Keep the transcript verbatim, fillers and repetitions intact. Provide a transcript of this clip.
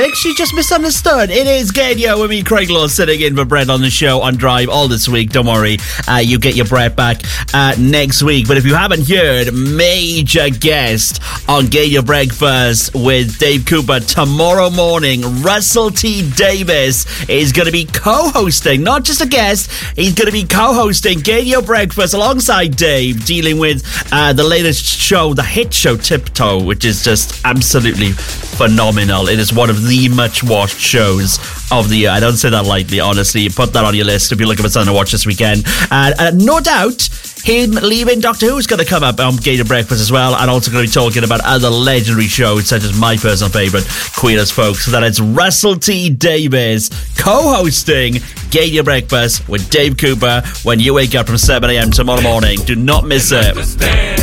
She just misunderstood. It is Gadio with me, Craig Law, sitting in for Brett on the show on Drive all this week. Don't worry, uh, you get your Brett back uh, next week. But if you haven't heard, major guest on Get Your Breakfast with Dave Cooper tomorrow morning. Russell T Davis is going to be co-hosting, not just a guest. He's going to be co-hosting Get Your Breakfast alongside Dave, dealing with uh, the latest show, the hit show Tiptoe, which is just absolutely phenomenal. It is one of the much watched shows of the year. I don't say that lightly, honestly. Put that on your list if you're looking for something to watch this weekend. And uh, no doubt him leaving Doctor Who is going to come up on Gator Breakfast as well, and also going to be talking about other legendary shows such as my personal favourite, Queen as Folk. So that it's Russell T Davis co-hosting Gator Breakfast with Dave Cooper when you wake up from seven a.m. tomorrow morning. Do not miss it.